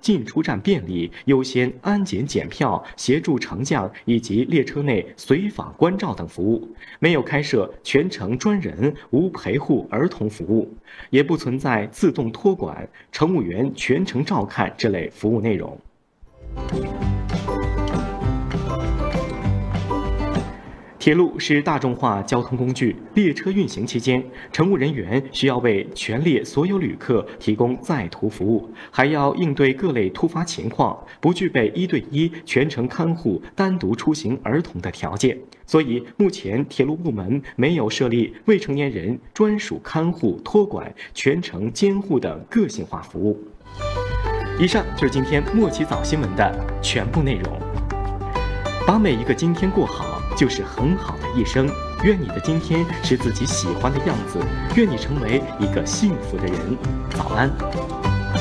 进出站便利、优先安检检票、协助乘降以及列车内随访关照等服务，没有开设全程专人无陪护儿童服务，也不存在自动托管、乘务员全程照看这类服务内容。铁路是大众化交通工具，列车运行期间，乘务人员需要为全列所有旅客提供在途服务，还要应对各类突发情况，不具备1对1全程看护单独出行儿童的条件。所以，目前铁路部门没有设立未成年人专属看护、托管、全程监护等个性化服务。以上就是今天莫奇早新闻的全部内容。把每一个今天过好，就是很好的一生。愿你的今天是自己喜欢的样子，愿你成为一个幸福的人。早安。